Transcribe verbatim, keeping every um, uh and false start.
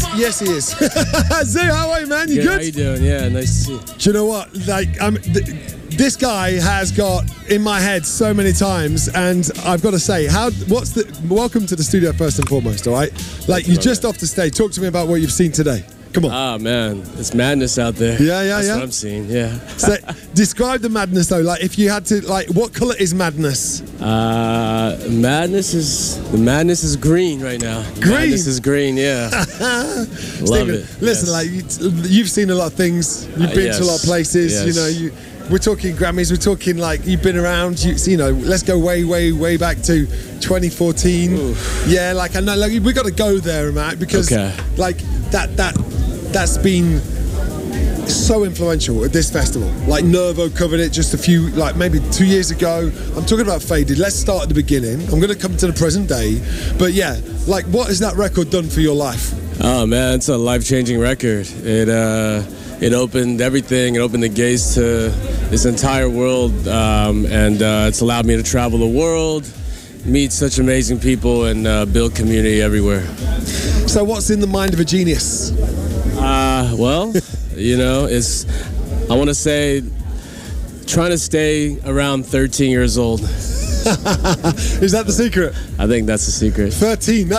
yes, he is. Zoo, how are you, man? You good? good? How you doing? Yeah, nice to see you. Do you know what? Like, um, th- this guy has got in my head so many times, and I've got to say, how? What's the? Welcome to the studio first and foremost. All right, like you're just off the stage. Talk to me about what you've seen today. Come on. Ah, man, it's madness out there. Yeah, yeah, That's yeah. what I'm seeing. Yeah. So, describe the madness though. Like, if you had to, like, what color is madness? Uh, madness is the madness is green right now. Green? Madness is green. Yeah. Love Stephen, it. listen, yes. like you, you've seen a lot of things. You've Uh, been yes. to a lot of places. Yes. You know, you. We're talking Grammys. We're talking like you've been around. You, you know, let's go way, way, way back to twenty fourteen. Oof. Yeah, like I know, like we got to go there, Matt, because Okay. like that, that, that's been so influential at this festival. Like Nervo covered it just a few, like maybe two years ago. I'm talking about Faded. Let's start at the beginning. I'm going to come to the present day, but yeah, like what has that record done for your life? Oh man, it's a life-changing record. It uh, it opened everything. It opened the gates to this entire world, um, and uh, it's allowed me to travel the world, meet such amazing people, and uh, build community everywhere. So what's in the mind of a genius? Uh, well, you know, it's, I want to say, trying to stay around thirteen years old. Is that the secret? I think that's the secret. thirteen.